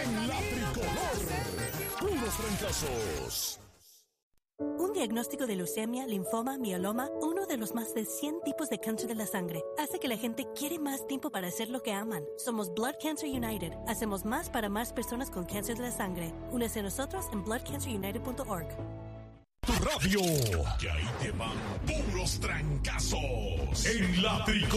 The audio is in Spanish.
En la Tricolor, puros trancazos. Un diagnóstico de leucemia, linfoma, mieloma, uno de los más de 100 tipos de cáncer de la sangre, hace que la gente quiere más tiempo para hacer lo que aman. Somos Blood Cancer United. Hacemos más para más personas con cáncer de la sangre. Únese a nosotros en bloodcancerunited.org. Tu radio, que ahí te van puros trancazos. En la Tricolor.